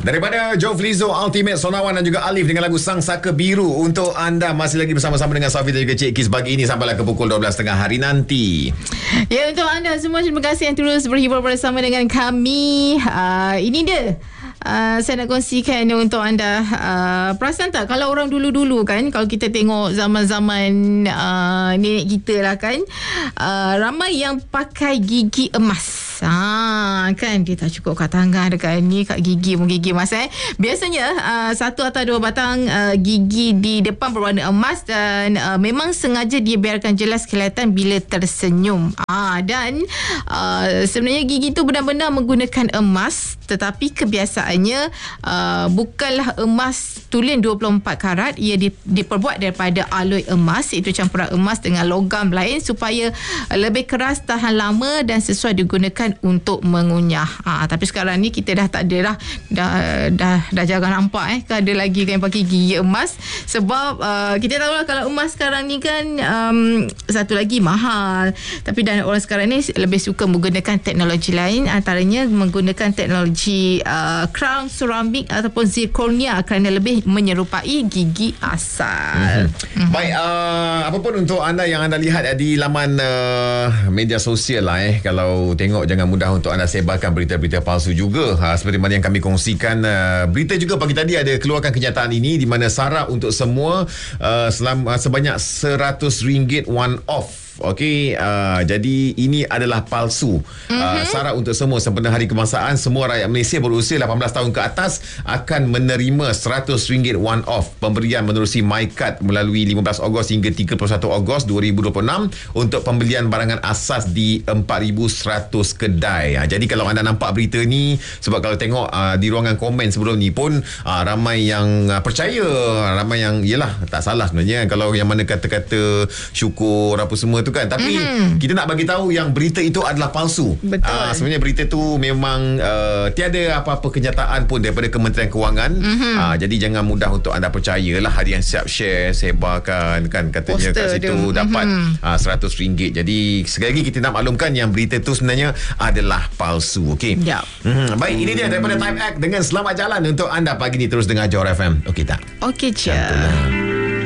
Daripada Joe Flizzo, Ultimate Sonawan dan juga Alif dengan lagu Sang Saka Biru. Untuk anda masih lagi bersama-sama dengan Safi dan juga Cik Kis pagi ini sampailah ke pukul 12.30 hari nanti. Ya, untuk anda semua terima kasih yang terus berhibur bersama dengan kami. Ini dia. Saya nak kongsikan untuk anda. Perasan tak kalau orang dulu-dulu kan, kalau kita tengok zaman-zaman nenek kita lah kan, ramai yang pakai gigi emas. Kan dia tak cukup kat tangan, dekat ni kat gigi pun gigi emas. Biasanya satu atau dua batang gigi di depan berwarna emas dan memang sengaja dia biarkan jelas kelihatan bila tersenyum. Dan sebenarnya gigi tu benar-benar menggunakan emas, tetapi kebiasaannya bukanlah emas tulen 24 karat. Ia diperbuat daripada alloy emas, iaitu campuran emas dengan logam lain supaya lebih keras, tahan lama dan sesuai digunakan untuk mengunyah. Tapi sekarang ni kita dah tak ada dah jarang nampak ada lagi kan pakai gigi emas, sebab kita tahulah kalau emas sekarang ni kan satu lagi mahal, tapi dan orang sekarang ni lebih suka menggunakan teknologi lain, antaranya menggunakan teknologi crown ceramic ataupun zirconia kerana lebih menyerupai gigi asal. Baik, apa pun untuk anda yang anda lihat di laman media sosial lah kalau tengok jangan mudah untuk anda sebarkan berita-berita palsu juga. Seperti mana yang kami kongsikan berita juga pagi tadi ada keluarkan kenyataan ini di mana syarat untuk semua sebanyak RM100 one off. Okey, jadi ini adalah palsu. Syarat untuk semua sempena Hari Kebangsaan, semua rakyat Malaysia berusia 18 tahun ke atas akan menerima RM100 one off pemberian menerusi MyCard melalui 15 Ogos hingga 31 Ogos 2026 untuk pembelian barangan asas di 4,100 kedai. Jadi kalau anda nampak berita ni, sebab kalau tengok di ruangan komen sebelum ni pun ramai yang percaya, ramai yang yelah tak salah sebenarnya kalau yang mana kata-kata syukur apa semua tu kan, tapi kita nak bagi tahu yang berita itu adalah palsu. Betul. Sebenarnya berita tu memang tiada apa-apa kenyataan pun daripada Kementerian Kewangan. Jadi jangan mudah untuk anda percayalah. Ada yang siap share, sebarkan kan, katanya kat situ dapat RM100. Jadi sekali lagi kita nak maklumkan yang berita tu sebenarnya adalah palsu. Okey. Baik, ini dia daripada Type X dengan selamat jalan untuk anda pagi ni. Terus dengar Johor FM. Okey tak? Okey je.